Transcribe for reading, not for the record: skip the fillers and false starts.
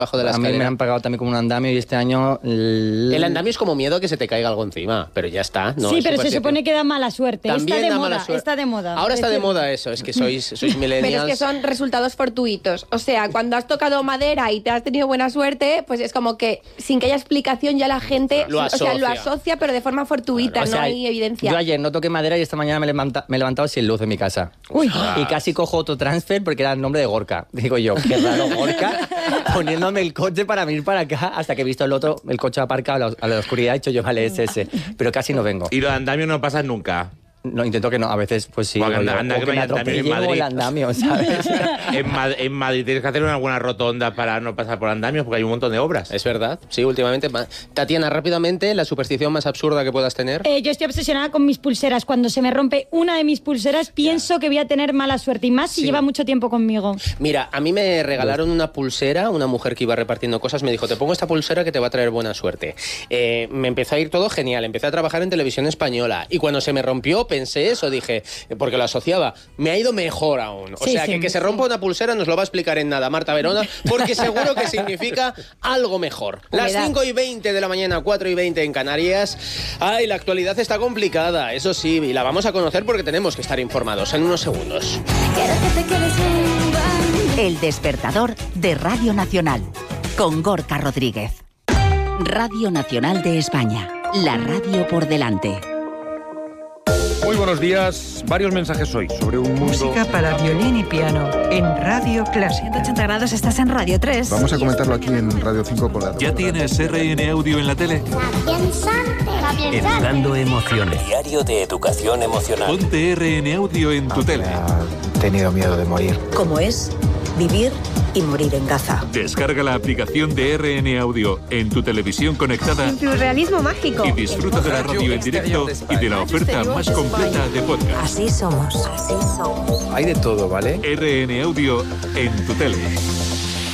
Bajo de la escalera. A mí me han pagado también como un andamio y este año... El andamio es como miedo a que se te caiga algo encima, pero ya está. No, sí, pero se supone que da mala suerte. También Está de moda. Ahora está de moda eso, es que sois millennials. Pero es que son resultados fortuitos. O sea, cuando has tocado madera y te has tenido buena suerte, pues es como que sin que haya explicación ya la gente lo asocia, pero de forma fortuita, claro. No hay evidencia. Yo ayer no toqué madera y esta mañana me he levantado sin luz en mi casa. Uy. Y casi cojo autotransfer porque era el nombre de Gorka. Digo yo, qué raro, Gorka, poniéndome el coche para venir para acá hasta que he visto el coche aparcado a la oscuridad, he dicho yo, vale, es ese. Pero casi no vengo. Y los andamios no pasan nunca. No, intento que no, a veces pues sí. Porque anda que me atropelle o el andamio, ¿sabes? En Madrid tienes que hacer una buena rotonda para no pasar por andamios porque hay un montón de obras. Es verdad, sí, últimamente. Tatiana, rápidamente, la superstición más absurda que puedas tener. Yo estoy obsesionada con mis pulseras. Cuando se me rompe una de mis pulseras, pienso que voy a tener mala suerte. Y más si lleva mucho tiempo conmigo. Mira, a mí me regalaron una pulsera, una mujer que iba repartiendo cosas, me dijo, te pongo esta pulsera que te va a traer buena suerte. Me empezó a ir todo genial, empecé a trabajar en Televisión Española y cuando se me rompió pensé eso, dije, porque lo asociaba, me ha ido mejor aún. O sea, que se rompa una pulsera nos lo va a explicar en nada Marta Verona, porque seguro que significa algo mejor. Las 5:20 de la mañana, 4:20 en Canarias. Ay, la actualidad está complicada, eso sí, y la vamos a conocer porque tenemos que estar informados en unos segundos. El despertador de Radio Nacional, con Gorka Rodríguez. Radio Nacional de España, la radio por delante. Muy buenos días. Varios mensajes hoy sobre un mundo... Música para violín y piano en Radio Clásica. 180 grados, estás en Radio 3. Vamos a comentarlo aquí en Radio 5 con la... ¿Ya tienes RN Audio en la tele? Educando emociones. Diario de educación emocional. Ponte RN Audio en tu tele. He tenido miedo de morir. ¿Cómo es vivir y morir en Gaza? Descarga la aplicación de RN Audio en tu televisión conectada. En tu realismo mágico. Y disfruta de la radio en directo y de la oferta más completa de podcast. Así somos. Hay de todo, ¿vale? RN Audio en tu tele.